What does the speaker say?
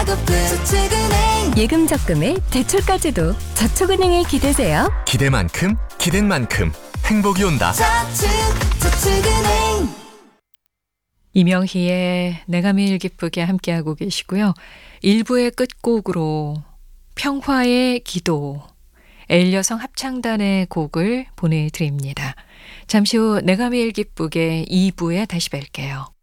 가급금 저축은행 예금 적금에 대출까지도 저축은행에 기대세요. 기대만큼 기댄 만큼 행복이 온다. 저축은행. 이명희의 내가 매일 기쁘게 함께하고 계시고요. 1부의 끝곡으로 평화의 기도, L여성 합창단의 곡을 보내드립니다. 잠시 후 내가 매일 기쁘게 2부에 다시 뵐게요.